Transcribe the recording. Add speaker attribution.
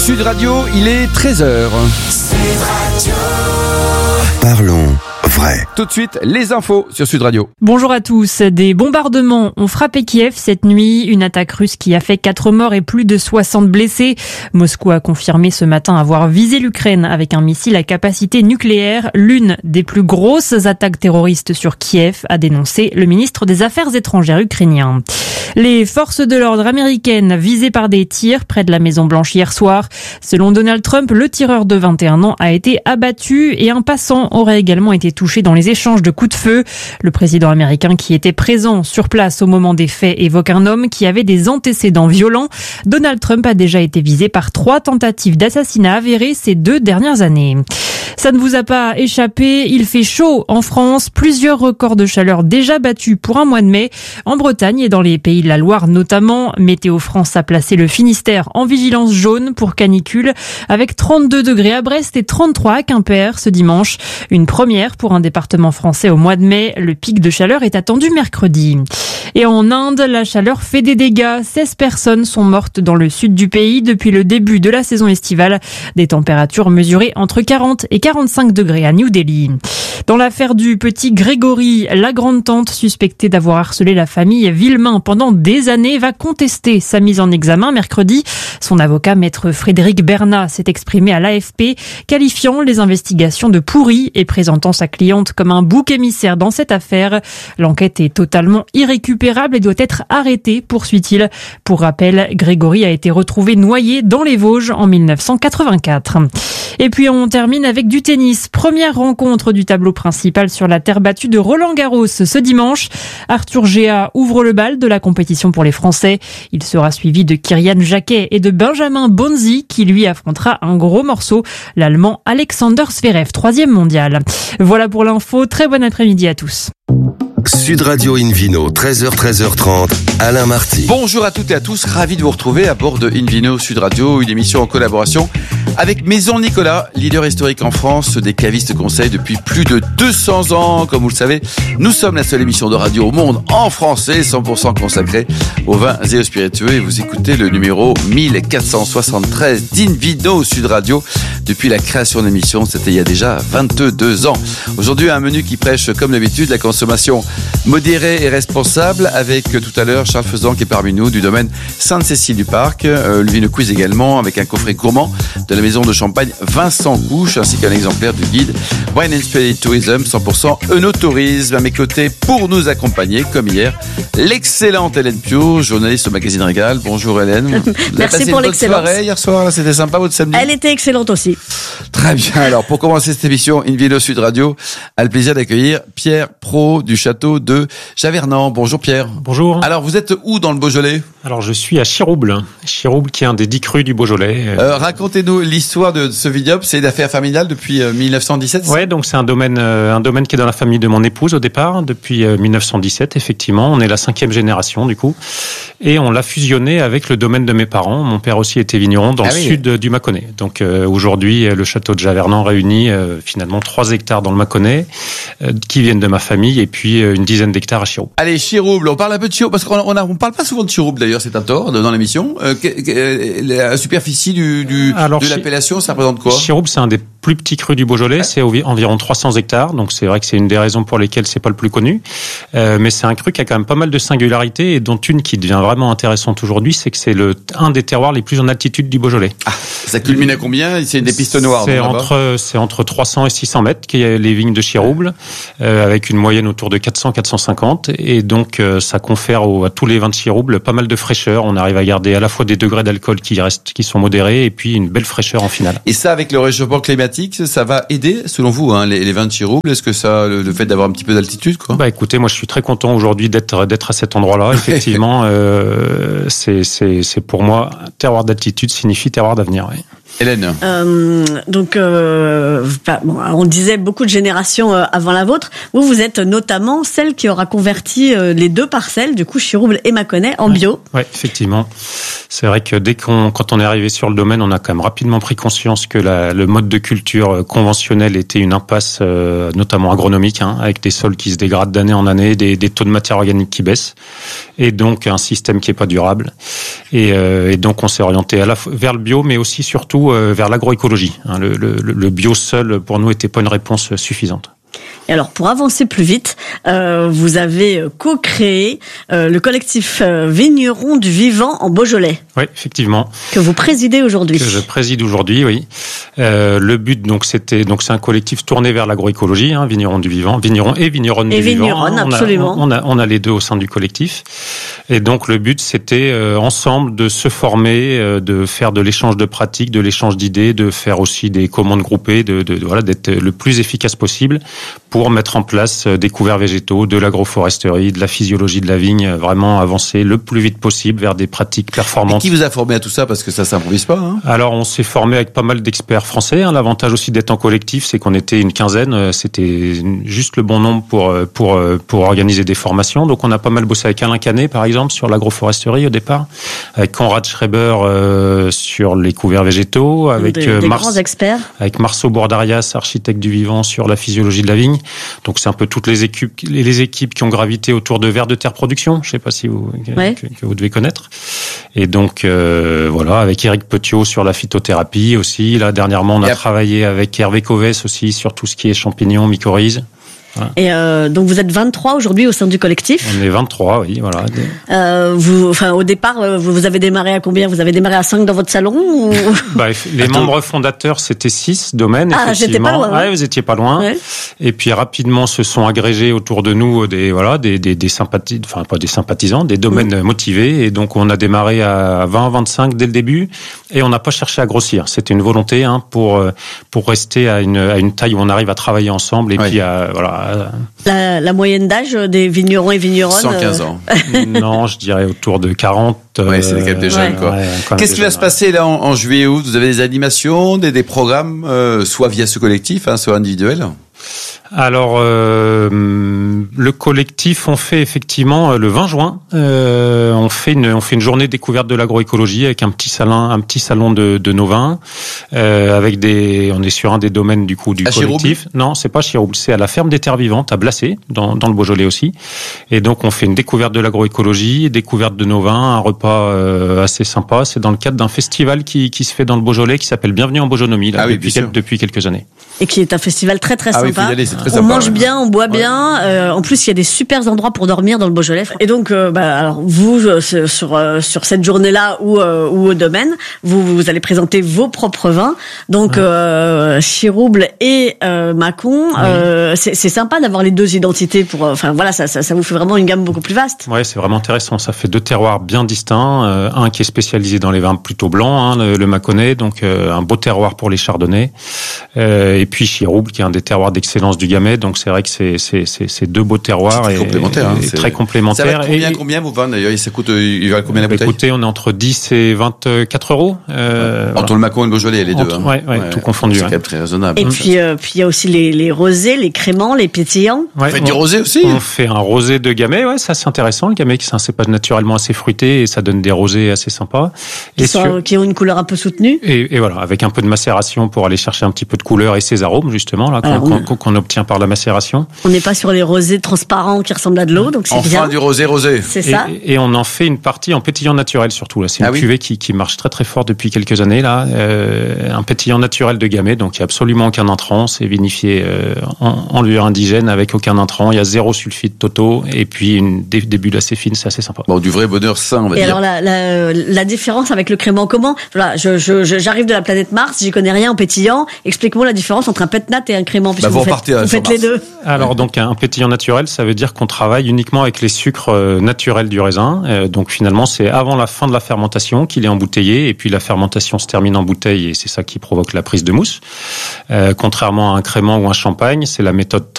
Speaker 1: Sud Radio, il est 13h.
Speaker 2: Sud Radio.
Speaker 3: Parlons vrai.
Speaker 1: Tout de suite, les infos sur Sud Radio.
Speaker 4: Bonjour à tous. Des bombardements ont frappé Kiev cette nuit. Une attaque russe qui a fait 4 morts et plus de 60 blessés. Moscou a confirmé ce matin avoir visé l'Ukraine avec un missile à capacité nucléaire. L'une des plus grosses attaques terroristes sur Kiev, a dénoncé le ministre des Affaires étrangères ukrainien. Les forces de l'ordre américaines visées par des tirs près de la Maison-Blanche hier soir. Selon Donald Trump, le tireur de 21 ans a été abattu et un passant aurait également été touché dans les échanges de coups de feu. Le président américain qui était présent sur place au moment des faits évoque un homme qui avait des antécédents violents. Donald Trump a déjà été visé par 3 tentatives d'assassinat avérées ces 2 dernières années. Ça ne vous a pas échappé, il fait chaud en France. Plusieurs records de chaleur déjà battus pour un mois de mai. En Bretagne et dans les pays de la Loire notamment. Météo France a placé le Finistère en vigilance jaune pour canicule avec 32 degrés à Brest et 33 à Quimper ce dimanche. Une première pour un département français au mois de mai. Le pic de chaleur est attendu mercredi. Et en Inde, la chaleur fait des dégâts. 16 personnes sont mortes dans le sud du pays depuis le début de la saison estivale. Des températures mesurées entre 40 et 45 degrés à New Delhi. Dans l'affaire du petit Grégory, la grande-tante suspectée d'avoir harcelé la famille Villemain pendant des années va contester sa mise en examen mercredi. Son avocat, maître Frédéric Bernat, s'est exprimé à l'AFP, qualifiant les investigations de pourries et présentant sa cliente comme un bouc émissaire dans cette affaire. L'enquête est totalement irrécupérable et doit être arrêtée, poursuit-il. Pour rappel, Grégory a été retrouvé noyé dans les Vosges en 1984. Et puis on termine avec du tennis. Première rencontre du tableau principal sur la terre battue de Roland-Garros ce dimanche. Arthur Géat ouvre le bal de la compétition pour les Français. Il sera suivi de Kyrian Jacquet et de Benjamin Bonzi qui lui affrontera un gros morceau, l'Allemand Alexander Zverev, 3e mondial. Voilà pour l'info. Très bon après-midi à tous.
Speaker 3: Sud Radio Invino, 13h-13h30, Alain Marty.
Speaker 1: Bonjour à toutes et à tous, ravi de vous retrouver à bord de Invino Sud Radio, une émission en collaboration avec Maison Nicolas, leader historique en France des cavistes conseils depuis plus de 200 ans. Comme vous le savez, nous sommes la seule émission de radio au monde en français, 100% consacrée aux vins et aux spiritueux. Et vous écoutez le numéro 1473 d'Invino Sud Radio depuis la création de l'émission. C'était il y a déjà 22 ans. Aujourd'hui, un menu qui prêche, comme d'habitude, la consommation modérée et responsable avec tout à l'heure Charles Faisan qui est parmi nous du domaine Sainte-Cécile du Parc. Le Vino Quiz également avec un coffret gourmand de la maison de champagne Vincent Couche ainsi qu'un exemplaire du guide Wine and Spirit Tourism 100% Œnotourisme. À mes côtés pour nous accompagner comme hier l'excellente Hélène Pio, journaliste au magazine Régal. Bonjour Hélène.
Speaker 5: Merci pour l'excellence.
Speaker 1: Soirée hier soir, là, c'était sympa votre samedi.
Speaker 5: Elle était excellente aussi.
Speaker 1: Très bien. Alors pour commencer cette émission Invino Sud Radio, a le plaisir d'accueillir Pierre Pro du château de Javernant. Bonjour Pierre.
Speaker 6: Bonjour.
Speaker 1: Alors vous êtes où dans le Beaujolais ?
Speaker 6: Alors je suis à Chirouble. Chirouble qui est un des 10 crus du Beaujolais.
Speaker 1: Racontez-nous l'histoire de ce vignoble. C'est une affaire familiale depuis 1917.
Speaker 6: Ouais, donc c'est un domaine qui est dans la famille de mon épouse au départ depuis 1917 effectivement. On est la 5e génération du coup, et on l'a fusionné avec le domaine de mes parents. Mon père aussi était vigneron dans le sud du Mâconnais. Donc aujourd'hui le château de Javernant réunit finalement 3 hectares dans le Mâconnais qui viennent de ma famille et puis une dizaine d'hectares à Chirouble.
Speaker 1: Allez, Chirouble, on parle un peu de Chirouble parce qu'on parle pas souvent de Chirouble d'ailleurs, c'est un tort dans l'émission. La superficie de l'appellation, ça représente quoi ?
Speaker 6: Chirouble, c'est un des plus petits crus du Beaujolais, c'est environ 300 hectares, donc c'est vrai que c'est une des raisons pour lesquelles c'est pas le plus connu. Mais c'est un cru qui a quand même pas mal de singularités et dont une qui devient vraiment intéressante aujourd'hui, c'est que c'est un des terroirs les plus en altitude du Beaujolais.
Speaker 1: Ah, ça culmine à combien ? C'est des pistes noires.
Speaker 6: C'est entre 300 et 600 mètres qu'il y a les vignes de Chirouble, avec une moyenne autour de 400-450, et donc ça confère à tous les vins de Chirouble pas mal de fraîcheur. On arrive à garder à la fois des degrés d'alcool qui sont modérés et puis une belle fraîcheur en finale.
Speaker 1: Et ça, avec le réchauffement climatique, ça va aider, selon vous, les vins de Chirouble ? Est-ce que ça, le fait d'avoir un petit peu d'altitude, quoi ?
Speaker 6: Bah écoutez, moi je suis très content aujourd'hui d'être à cet endroit-là. Effectivement, c'est pour moi terroir d'altitude signifie terroir d'avenir. Oui.
Speaker 1: Hélène.
Speaker 5: On disait beaucoup de générations avant la vôtre. Vous êtes notamment celle qui aura converti les 2 parcelles, du coup Chirouble et Mâconnais, en bio.
Speaker 6: Oui, effectivement. C'est vrai que quand on est arrivé sur le domaine, on a quand même rapidement pris conscience que le mode de culture conventionnel était une impasse, notamment agronomique, avec des sols qui se dégradent d'année en année, des taux de matière organique qui baissent, et donc un système qui est pas durable. Et donc on s'est orienté vers le bio, mais aussi surtout vers l'agroécologie. Le bio seul, pour nous, était pas une réponse suffisante.
Speaker 5: Et alors, pour avancer plus vite, vous avez co-créé le collectif Vignerons du Vivant en Beaujolais.
Speaker 6: Oui, effectivement.
Speaker 5: Que vous présidez aujourd'hui.
Speaker 6: Que je préside aujourd'hui, oui. Le but, c'est un collectif tourné vers l'agroécologie, Vignerons du Vivant, vignerons et vigneronnes du Vivant.
Speaker 5: Et vigneronnes, absolument.
Speaker 6: On a les deux au sein du collectif. Et donc, le but, c'était ensemble de se former, de faire de l'échange de pratiques, de l'échange d'idées, de faire aussi des commandes groupées, d'être le plus efficace possible pour mettre en place des couverts végétaux, de l'agroforesterie, de la physiologie de la vigne, vraiment avancer le plus vite possible vers des pratiques performantes.
Speaker 1: Et qui vous a formé à tout ça, parce que ça s'improvise pas,
Speaker 6: Alors, on s'est formé avec pas mal d'experts français. L'avantage aussi d'être en collectif, c'est qu'on était une quinzaine. C'était juste le bon nombre pour organiser des formations. Donc, on a pas mal bossé avec Alain Canet, par exemple, sur l'agroforesterie au départ, avec Conrad Schreiber sur les couverts végétaux, avec
Speaker 5: des grands experts,
Speaker 6: avec Marceau Bordarias, architecte du vivant, sur la physiologie de la vigne. Donc c'est un peu toutes les équipes qui ont gravité autour de Vers de Terre Production. Je sais pas si que vous devez connaître. Et donc avec Éric Petiot sur la phytothérapie aussi. Là dernièrement, on a travaillé avec Hervé Covès aussi sur tout ce qui est champignons, mycorhizes. Voilà.
Speaker 5: Et donc vous êtes 23 aujourd'hui au sein du collectif.
Speaker 6: On est 23, oui, voilà.
Speaker 5: Au départ, vous avez démarré à combien? Vous avez démarré à 5 dans votre salon ou...
Speaker 6: Les membres fondateurs, c'était 6 domaines.
Speaker 5: Ah, j'étais pas loin.
Speaker 6: Ouais, vous étiez pas loin. Ouais. Et puis rapidement se sont agrégés autour de nous des sympathisants, des domaines motivés. Et donc on a démarré à 20-25 dès le début. Et on n'a pas cherché à grossir. C'était une volonté pour rester à une taille où on arrive à travailler ensemble. Et puis
Speaker 5: La moyenne d'âge des vignerons et vigneronnes
Speaker 1: 115 ans.
Speaker 6: Non, je dirais autour de 40.
Speaker 1: Oui, c'est quand même des jeunes, quoi. Qu'est-ce qui va se passer là en juillet août? Vous avez des animations, des programmes, soit via ce collectif, soit individuel?
Speaker 6: Alors, le collectif, on fait effectivement le 20 juin, on fait une journée découverte de l'agroécologie avec un petit salon de nos vins, on est sur un des domaines du collectif.
Speaker 1: Chirouble?
Speaker 6: Non, c'est pas Chirouble, c'est à la ferme des Terres Vivantes à Blacé, dans le Beaujolais aussi. Et donc on fait une découverte de l'agroécologie, découverte de nos vins, un repas assez sympa. C'est dans le cadre d'un festival qui se fait dans le Beaujolais qui s'appelle Bienvenue en Beaujonomie depuis quelques années.
Speaker 5: Et qui est un festival très très sympa.
Speaker 1: Faut y aller, c'est très
Speaker 5: on
Speaker 1: sympa,
Speaker 5: mange bien, on boit bien. En plus, il y a des super endroits pour dormir dans le Beaujolais. Et donc, alors vous sur cette journée-là ou au domaine, vous allez présenter vos propres vins. Donc Chirouble et Mâcon. C'est sympa d'avoir les deux identités pour. Ça vous fait vraiment une gamme beaucoup plus vaste.
Speaker 6: Ouais, c'est vraiment intéressant. Ça fait deux terroirs bien distincts. Un qui est spécialisé dans les vins plutôt blancs, le Mâconnais, donc un beau terroir pour les chardonnays. Et puis Chirouble, qui est un des terroirs d'excellence du Gamay. Donc c'est vrai que c'est deux beaux terroirs et très complémentaires.
Speaker 1: Ça va combien vos vins d'ailleurs? Il va combien la bouteille?
Speaker 6: Écoutez, on est entre 10 et 24 euros.
Speaker 1: Entre le Mâcon et le Beaujolais, les deux.
Speaker 6: Tout confondu.
Speaker 1: C'est quand même très raisonnable.
Speaker 5: Et puis il y a aussi les rosés, les créments, les pétillants.
Speaker 1: Vous faites du rosé aussi?
Speaker 6: On fait un rosé de Gamay, ça c'est intéressant. Le Gamay, c'est un cépage naturellement assez fruité et ça donne des rosés assez sympas.
Speaker 5: Qui ont une couleur un peu soutenue.
Speaker 6: Et voilà, avec un peu de macération pour aller chercher un petit peu de couleur et ces arômes justement là qu'on obtient par la macération.
Speaker 5: On n'est pas sur les rosés transparents qui ressemblent à de l'eau, donc c'est bien.
Speaker 1: Enfin du rosé.
Speaker 5: C'est ça.
Speaker 6: Et on en fait une partie en pétillant naturel surtout là. C'est une cuvée qui marche très très fort depuis quelques années là. Un pétillant naturel de Gamay, donc il n'y a absolument aucun intrant, c'est vinifié en lieu indigène avec aucun intrant. Il y a 0 sulfite totaux et puis des bulles assez fines, c'est assez sympa.
Speaker 1: Bon, du vrai bonheur sain, on va dire.
Speaker 5: Et alors la différence avec le crément, comment? Voilà, j'arrive de la planète Mars, j'y connais rien en pétillant. Explique-moi la différence entre un pétnat et un crément, puisque vous faites les deux.
Speaker 6: Alors donc un pétillant naturel, ça veut dire qu'on travaille uniquement avec les sucres naturels du raisin. Donc finalement, c'est avant la fin de la fermentation qu'il est embouteillé, et puis la fermentation se termine en bouteille, et c'est ça qui provoque la prise de mousse. Contrairement à un crément ou un champagne, c'est la méthode